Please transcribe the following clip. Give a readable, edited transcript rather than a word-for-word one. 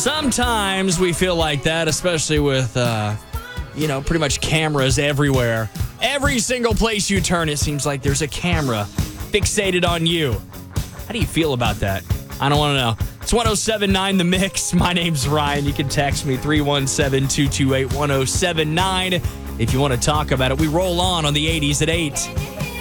Sometimes we feel like that, especially with, pretty much cameras everywhere. Every single place you turn, it seems like there's a camera fixated on you. How do you feel about that? I don't want to know. It's 107.9 The Mix. My name's Ryan. You can text me 317-228-1079 if you want to talk about it. We roll on the 80s at 8.